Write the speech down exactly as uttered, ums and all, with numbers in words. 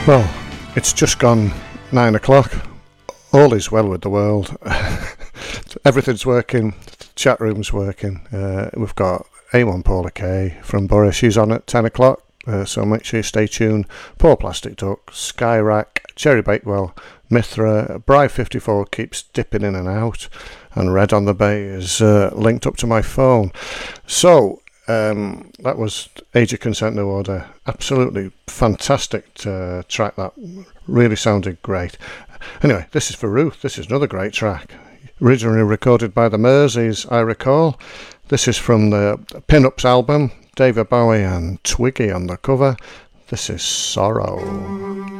Well, it's just gone nine o'clock. All is well with the world. Everything's working. The chat room's working. Uh, we've got A one Paula K from Borough. She's on at ten o'clock, uh, so make sure you stay tuned. Paul Plastic Duck, Skyrack, Cherry Bakewell, Mithra, Bri fifty-four keeps dipping in and out, and Red on the Bay is uh, linked up to my phone. So, Um, that was Age of Consent No Order. Absolutely fantastic uh, track. That really sounded great. Anyway, this is for Ruth. This is another great track. Originally recorded by the Merseys, I recall. This is from the Pin-Ups album. David Bowie and Twiggy on the cover. This is Sorrow.